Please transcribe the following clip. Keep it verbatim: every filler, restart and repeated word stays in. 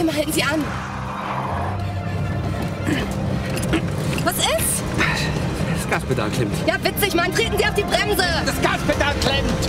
Himmel, halten Sie an. Was ist? Das Gaspedal klemmt. Ja, witzig, Mann. Treten Sie auf die Bremse. Das Gaspedal klemmt.